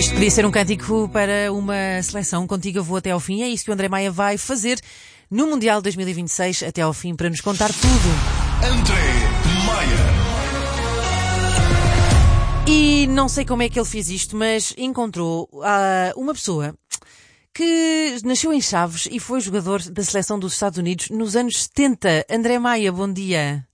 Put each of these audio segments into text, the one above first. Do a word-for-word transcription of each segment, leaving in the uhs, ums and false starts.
Isto podia ser um cântico para uma seleção. Contigo eu vou até ao fim. É isso que o André Maia vai fazer no Mundial dois mil e vinte e seis até ao fim para nos contar tudo. André Maia. E não sei como é que ele fez isto, mas encontrou uh, uma pessoa que nasceu em Chaves e foi jogador da seleção dos Estados Unidos nos anos setenta. André Maia, bom dia.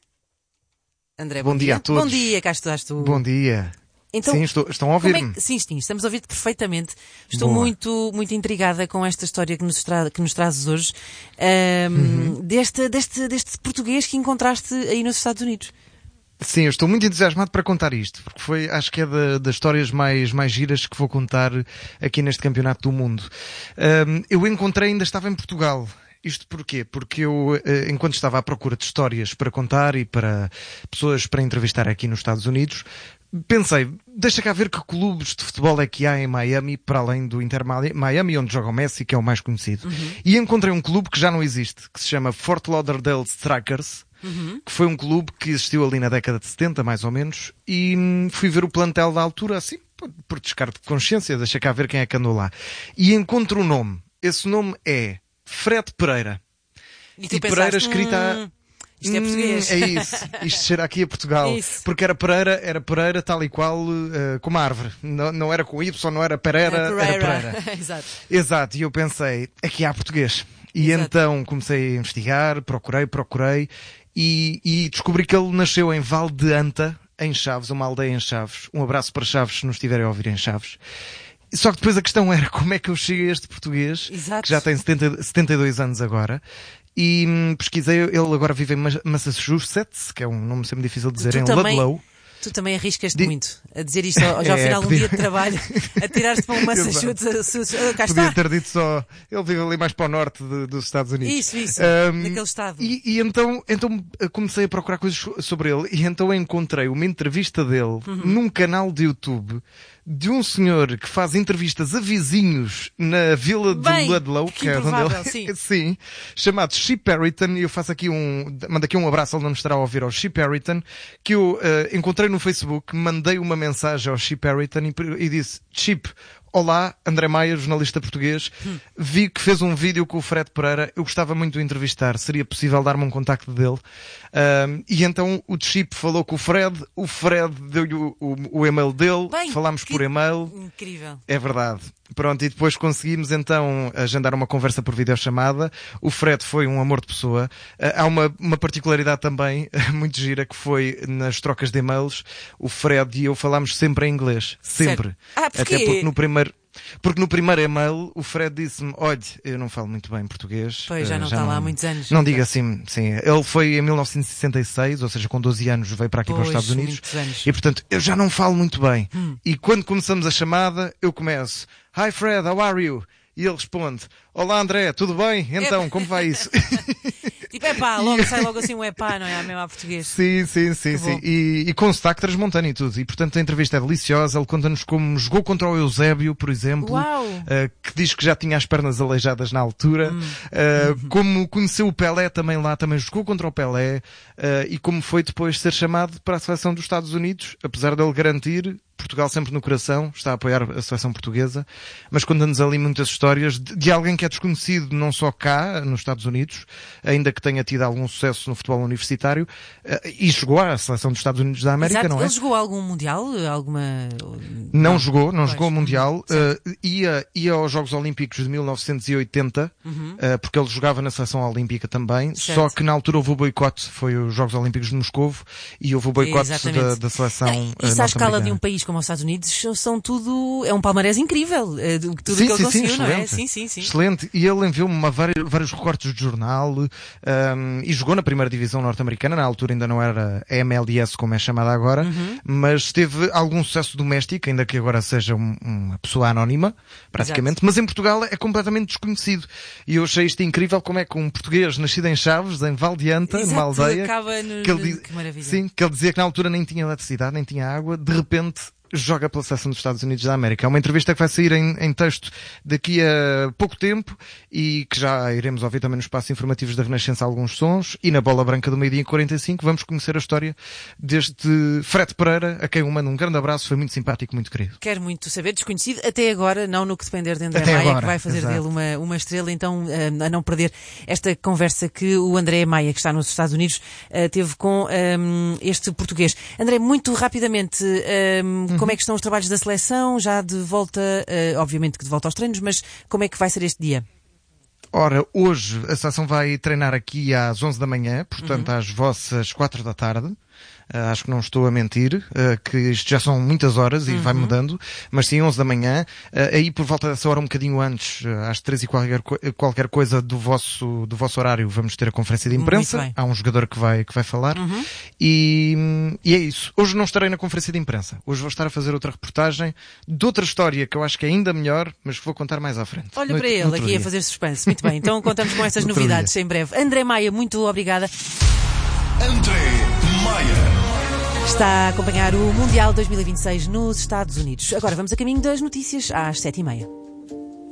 André, bom, bom dia. dia a todos. Bom dia, cá estás tu. Bom dia. Então, sim, estou, estão a ouvir-me? É que, sim, sim, estamos a ouvir-te perfeitamente. Estou Boa. muito, muito intrigada com esta história que nos, tra- que nos trazes hoje, um, uhum. deste, deste, deste português que encontraste aí nos Estados Unidos. Sim, eu estou muito entusiasmado para contar isto, porque foi, acho que é da, das histórias mais, mais giras que vou contar aqui neste Campeonato do Mundo. Um, eu encontrei, ainda estava em Portugal. Isto porquê? Porque eu, enquanto estava à procura de histórias para contar e para pessoas para entrevistar aqui nos Estados Unidos, pensei, deixa cá ver que clubes de futebol é que há em Miami, para além do Inter Miami, onde joga o Messi, que é o mais conhecido. Uhum. E encontrei um clube que já não existe, que se chama Fort Lauderdale Strikers, uhum. que foi um clube que existiu ali na década de setenta, mais ou menos, e hum, fui ver o plantel da altura, assim, por, por descarte de consciência, deixa cá ver quem é que andou lá. E encontro o nome. Esse nome é Fred Pereira. E, tu e pensaste, Pereira escrita a... hum, isto é português. Hum, é isso. Isto cheira aqui a Portugal. Isso. Porque era Pereira, era Pereira tal e qual uh, como a árvore. Não, não era com Y, não era Pereira, É Pereira. era Pereira. Exato. Exato. E eu pensei, aqui há português. E Exato. então comecei a investigar, procurei, procurei e, e descobri que ele nasceu em Val de Anta, em Chaves, uma aldeia em Chaves. Um abraço para Chaves, se nos estiverem a ouvir em Chaves. Só que depois a questão era como é que eu cheguei a este português, Exato. que já tem setenta, setenta e dois anos agora, e hum, pesquisei, ele agora vive em Massachusetts, que é um nome sempre difícil de dizer, Tu em também, Ludlow. Tu também arriscaste Di... muito a dizer isto ao, já ao é, final de um podia... dia de trabalho, a tirar-te para um Massachusetts. Cá Podia está. ter dito só, ele vive ali mais para o norte de, dos Estados Unidos. Isso, isso, um, naquele estado. E, e então, então comecei a procurar coisas sobre ele e então encontrei uma entrevista dele uhum. num canal de YouTube de um senhor que faz entrevistas a vizinhos na vila de Bem, Ludlow, que que é onde ele... sim. sim, chamado Chip Harrington, e eu faço aqui um, mando aqui um abraço, ele não me estará a ouvir, ao Chip Harrington, que eu uh, encontrei no Facebook, mandei uma mensagem ao Chip Harrington e, e disse, Chip, olá, André Maia, jornalista português, hum. vi que fez um vídeo com o Fred Pereira, eu gostava muito de o entrevistar, seria possível dar-me um contacto dele? Um, e então o Chip falou com o Fred, o Fred deu-lhe o, o, o e-mail dele, Bem, falámos por e-mail. Incrível. É verdade. Pronto, e depois conseguimos então agendar uma conversa por videochamada. O Fred foi um amor de pessoa. Uh, há uma, uma particularidade também, muito gira, que foi nas trocas de e-mails, o Fred e eu falámos sempre em inglês. Sempre. Ah, porquê? Até porque no primeiro... Porque no primeiro e-mail o Fred disse-me, olha, eu não falo muito bem português. Pois, já não já está não, lá há muitos anos. Não diga assim, sim. Ele foi em mil novecentos e sessenta e seis, ou seja, com doze anos veio para aqui pois, para os Estados Unidos. Anos. E portanto, eu já não falo muito bem. Hum. E quando começamos a chamada, eu começo, Hi Fred, how are you? E ele responde, olá André, tudo bem? Então, é... como vai isso? Tipo, é pá, logo sai logo assim um é pá, não é? A mesma português. Sim, sim, sim, sim. E, e com sotaque transmontano e tudo. E portanto a entrevista é deliciosa. Ele conta-nos como jogou contra o Eusébio, por exemplo. Uau. Uh, que diz que já tinha as pernas aleijadas na altura. Hum. Uh, como conheceu o Pelé também lá, também jogou contra o Pelé. Uh, e como foi depois ser chamado para a seleção dos Estados Unidos, apesar dele garantir Portugal sempre no coração, está a apoiar a seleção portuguesa, mas conta-nos ali muitas histórias de, de alguém que é desconhecido não só cá, nos Estados Unidos, ainda que tenha tido algum sucesso no futebol universitário, uh, e chegou à seleção dos Estados Unidos da América, Exato. não é? Ele jogou algum Mundial? Alguma... Não, não jogou, não pois. jogou o Mundial, uh, ia, ia aos Jogos Olímpicos de mil novecentos e oitenta, uhum. uh, porque ele jogava na seleção olímpica também, certo. Só que na altura houve o boicote, foi os Jogos Olímpicos de Moscovo, e houve o boicote da, da seleção não, Isso à escala de um país como os Estados Unidos são tudo, é um palmarés incrível, é, tudo sim, que ele sim, conseguiu, sim, não excelente. é? Sim, sim, sim. Excelente. E ele enviou-me uma, vários, vários recortes de jornal um, e jogou na primeira divisão norte-americana, na altura ainda não era a M L S como é chamada agora, uhum. mas teve algum sucesso doméstico, ainda que agora seja um, uma pessoa anónima, praticamente, exato. Mas em Portugal é completamente desconhecido. E eu achei isto incrível, como é que um português nascido em Chaves, em Val de Anta, exato, numa aldeia, acaba no... que, ele diz... que maravilha. Sim, que ele dizia que na altura nem tinha eletricidade, nem tinha água, de repente joga pela seleção dos Estados Unidos da América. É uma entrevista que vai sair em, em texto daqui a pouco tempo e que já iremos ouvir também nos espaços informativos da Renascença alguns sons, e na Bola Branca do meio-dia em quarenta e cinco vamos conhecer a história deste Fred Pereira, a quem eu mando um grande abraço, foi muito simpático, muito querido. Quero muito saber, desconhecido até agora, não no que depender de André Até Maia, agora, que vai fazer exato. dele uma, uma estrela, então a não perder esta conversa que o André Maia, que está nos Estados Unidos, teve com um, este português. André, muito rapidamente, um, uhum. como é que estão os trabalhos da seleção? Já de volta, uh, obviamente que de volta aos treinos, mas como é que vai ser este dia? Ora, hoje a seleção vai treinar aqui às onze da manhã, portanto uhum. às vossas quatro da tarde. Uh, acho que não estou a mentir, uh, que isto já são muitas horas e uhum. vai mudando, mas sim, onze da manhã, uh, aí por volta dessa hora um bocadinho antes, uh, às três e qualquer, qualquer coisa do vosso, do vosso horário, vamos ter a conferência de imprensa, há um jogador que vai, que vai falar, uhum. e, e é isso. Hoje não estarei na conferência de imprensa, hoje vou estar a fazer outra reportagem de outra história que eu acho que é ainda melhor, mas que vou contar mais à frente. Olha no, para ele aqui dia. a fazer suspense, muito bem, então contamos com essas novidades em breve. André Maia, muito obrigada. André Maia. Está a acompanhar o Mundial dois mil e vinte e seis nos Estados Unidos. Agora vamos a caminho das notícias às sete e meia.